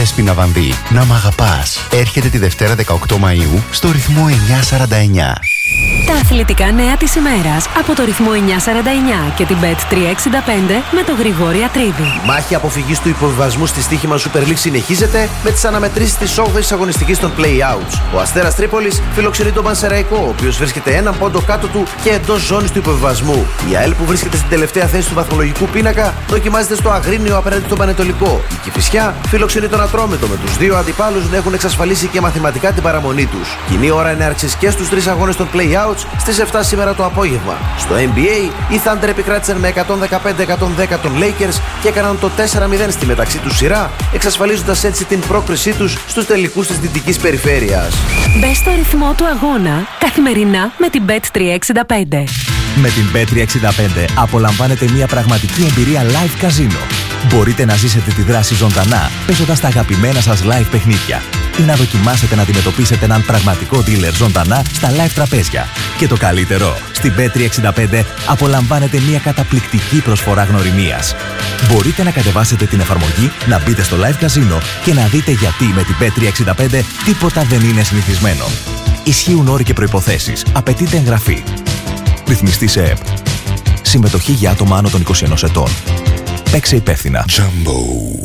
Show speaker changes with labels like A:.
A: Δέσποινα Βανδύ, να μ' αγαπάς. Έρχεται τη Δευτέρα 18 Μαΐου στο ρυθμό 949.
B: Τα αθλητικά νέα της ημέρας από το ρυθμό 949 και την Bet365 με τον Γρηγόρη Ατρίδη.
C: Η μάχη αποφυγής του υποβιβασμού στη στοίχημα Super League συνεχίζεται με τις αναμετρήσεις της 8ης αγωνιστικής των Play-Outs. Ο Αστέρας Τρίπολης φιλοξενεί τον Πανσεραϊκό, ο οποίος βρίσκεται έναν πόντο κάτω του και εντός ζώνης του υποβιβασμού. Η ΑΕΛ, που βρίσκεται στην τελευταία θέση του βαθμολογικού πίνακα, δοκιμάζεται στο Αγρίνιο απέναντι στον Πανετολικό. Η Κηφισιά φιλοξενεί τον Ατρόμητο, με τους δύο αντιπάλους να έχουν εξασφαλίσει και μαθηματικά την παραμονή τους. Κοινή ώρα έναρξης και στους τρεις αγώνες των Play-Outs στις 7 σήμερα το απόγευμα. Στο NBA, οι Thunder επικράτησαν με 115-110 των Lakers και έκαναν το 4-0 στη μεταξύ τους σειρά, εξασφαλίζοντας έτσι την πρόκρισή τους στους τελικούς της δυτικής περιφέρειας.
B: Μπες στο ρυθμό του αγώνα καθημερινά με την Bet365.
D: Με την Bet365 απολαμβάνετε μια πραγματική εμπειρία live καζίνο. Μπορείτε να ζήσετε τη δράση ζωντανά παίζοντας τα αγαπημένα σας live παιχνίδια ή να δοκιμάσετε να αντιμετωπίσετε έναν πραγματικό dealer ζωντανά στα live τραπέζια. Και το καλύτερο, στην Bet365 απολαμβάνετε μια καταπληκτική προσφορά γνωριμίας. Μπορείτε να κατεβάσετε την εφαρμογή, να μπείτε στο live καζίνο και να δείτε γιατί με την Bet365 τίποτα δεν είναι συνηθισμένο. Ισχύουν όροι και προϋποθέσεις. Απαιτείται εγγραφή. Ρυθμιστή σε ΕΠ. Συμμετοχή για άτομα άνω των 21 ετών. Παίξε υπεύθυνα.
E: Jumbo.